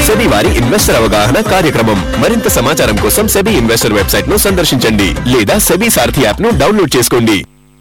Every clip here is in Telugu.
సెబీ వారి ఇన్వెస్టర్ అవగాహన కార్యక్రమం. మరింత సమాచారం కోసం సెబీ ఇన్వెస్టర్ వెబ్సైట్ ను సందర్శించండి లేదా సెబీ సారథి యాప్ ను డౌన్లోడ్ చేసుకోండి.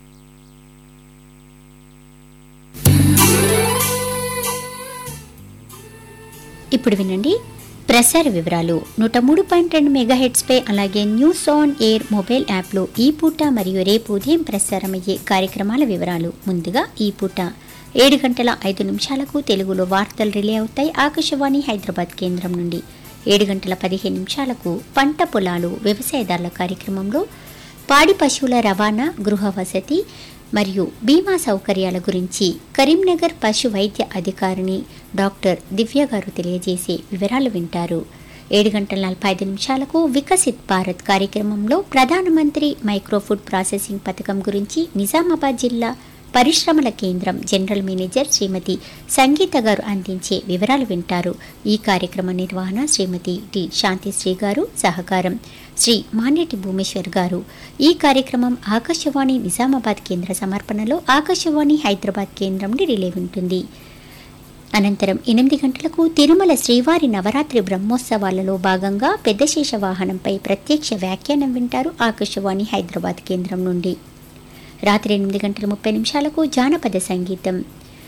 ఇప్పుడు వినండి ప్రసార వివరాలు. 103.2 మెగాహెర్ట్జ్ పై అలాగే న్యూస్ ఆన్ ఎయిర్ మొబైల్ యాప్లో ఈ పూట మరియు రేపు ఉదయం ప్రసారమయ్యే కార్యక్రమాల వివరాలు. ముందుగా ఈ పూట 7:05 తెలుగులో వార్తలు రిలే అవుతాయి ఆకాశవాణి హైదరాబాద్ కేంద్రం నుండి. 7:15 పంట పొలాలు వ్యవసాయదారుల కార్యక్రమంలో పాడి పశువుల రవాణా, గృహ వసతి మరియు బీమా సౌకర్యాల గురించి కరీంనగర్ పశు వైద్య అధికారిని డాక్టర్ దివ్య గారు తెలియజేసే వివరాలు వింటారు. 7:45 వికసిత్ భారత్ కార్యక్రమంలో ప్రధానమంత్రి మైక్రో ఫుడ్ ప్రాసెసింగ్ పథకం గురించి నిజామాబాద్ జిల్లా పరిశ్రమల కేంద్రం జనరల్ మేనేజర్ శ్రీమతి సంగీత గారు అందించే వివరాలు వింటారు. ఈ కార్యక్రమ నిర్వహణ శ్రీమతి టి శాంతిశ్రీ గారు, సహకారం శ్రీ మాన్యటి భూమేశ్వర్ గారు. ఈ కార్యక్రమం ఆకాశవాణి నిజామాబాద్ కేంద్ర సమర్పణలో ఆకాశవాణి హైదరాబాద్ కేంద్రం నుండి రిలే ఉంటుంది. అనంతరం 8 తిరుమల శ్రీవారి నవరాత్రి బ్రహ్మోత్సవాలలో భాగంగా పెద్దశేష వాహనంపై ప్రత్యక్ష వ్యాఖ్యానం వింటారు ఆకాశవాణి హైదరాబాద్ కేంద్రం నుండి. రాత్రి 8:30 జానపద సంగీతం.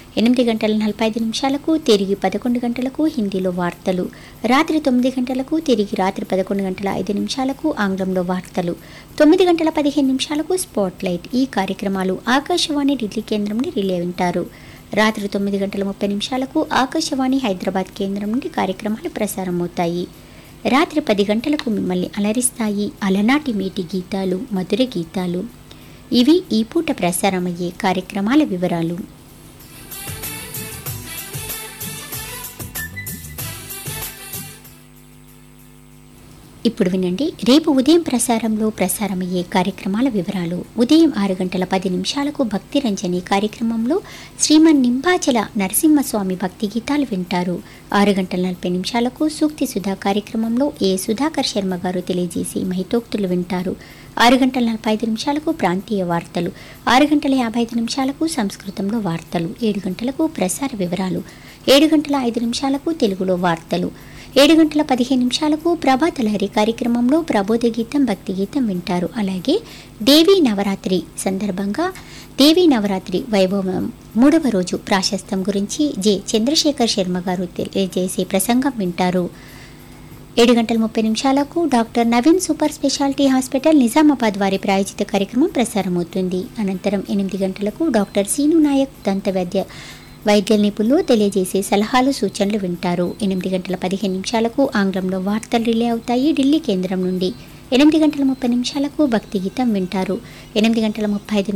8:45 తిరిగి 11 హిందీలో వార్తలు. రాత్రి 9 తిరిగి రాత్రి 11:05 ఆంగ్లంలో వార్తలు. 9:15 స్పాట్ లైట్. ఈ కార్యక్రమాలు ఆకాశవాణి ఢిల్లీ కేంద్రం నుండి రిలే ఉంటారు. రాత్రి 9:30 ఆకాశవాణి హైదరాబాద్ కేంద్రం నుండి కార్యక్రమాలు ప్రసారమవుతాయి. రాత్రి 10 మిమ్మల్ని అలరిస్తాయి అలనాటి మేటి గీతాలు, మధుర గీతాలు. ఇవి ఈ పూట ప్రసారమయ్యే కార్యక్రమాల వివరాలు. ఇప్పుడు వినండి రేపు ఉదయం ప్రసారమయ్యే కార్యక్రమాల వివరాలు. ఉదయం 6:10 భక్తి రంజని కార్యక్రమంలో శ్రీమన్ నింబాచల నరసింహస్వామి భక్తి గీతాలు వింటారు. 6:40 సూక్తి సుధా కార్యక్రమంలో ఏ సుధాకర్ శర్మ గారు తెలియజేసి మహితోక్తులు వింటారు. 6:45 ప్రాంతీయ వార్తలు. 6:55 సంస్కృతంలో వార్తలు. 7 ప్రసార వివరాలు. 7:05 తెలుగులో వార్తలు. 7:15 ప్రభాత లహరి కార్యక్రమంలో ప్రబోధ గీతం, భక్తి గీతం వింటారు. అలాగే దేవీ నవరాత్రి సందర్భంగా దేవీ నవరాత్రి వైభవం 3వ రోజు ప్రాశస్త్యం గురించి జె చంద్రశేఖర్ శర్మ గారు తెలియజేసే ప్రసంగం వింటారు. 7:30 doctor Naveen super speciality hospital Nizamabad వారి ప్రాయోజిత కార్యక్రమం ప్రసారమవుతుంది. అనంతరం 8 డాక్టర్ సీను నాయక్ దంత వైద్య నిపుణులు తెలియజేసే సలహాలు, సూచనలు వింటారు. 8:15 ఆంగ్లంలో వార్తలు రిలే అవుతాయి ఢిల్లీ కేంద్రం నుండి. 8:30 భక్తి గీతం వింటారు. 8:35